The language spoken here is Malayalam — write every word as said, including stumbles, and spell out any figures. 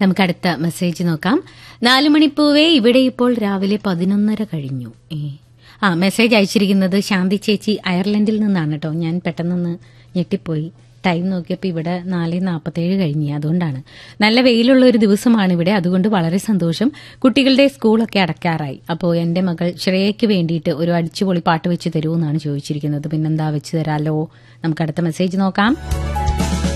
നമുക്ക് അടുത്ത മെസ്സേജ് നോക്കാം. നാലുമണിപ്പൂവേ, ഇവിടെ ഇപ്പോൾ രാവിലെ പതിനൊന്നര കഴിഞ്ഞു. ഏ ആ മെസ്സേജ് അയച്ചിരിക്കുന്നത് ശാന്തി ചേച്ചി അയർലൻഡിൽ നിന്നാണ് കേട്ടോ. ഞാൻ പെട്ടെന്നൊന്ന് ഞെട്ടിപ്പോയി. ടൈം നോക്കിയപ്പോൾ ഇവിടെ നാല് നാൽപ്പത്തേഴ് കഴിഞ്ഞു. അതുകൊണ്ടാണ്. നല്ല വെയിലുള്ള ഒരു ദിവസമാണ് ഇവിടെ, അതുകൊണ്ട് വളരെ സന്തോഷം. കുട്ടികളുടെ സ്കൂളൊക്കെ അടയ്ക്കാറായി. അപ്പോൾ എൻ്റെ മകൾ ശ്രേയയ്ക്ക് വേണ്ടിയിട്ട് ഒരു അടിച്ചുപൊളി പാട്ട് വെച്ച് തരുമെന്നാണ് ചോദിച്ചിരിക്കുന്നത്. പിന്നെന്താ, വെച്ച് തരാലോ. നമുക്ക് അടുത്ത മെസ്സേജ് നോക്കാം.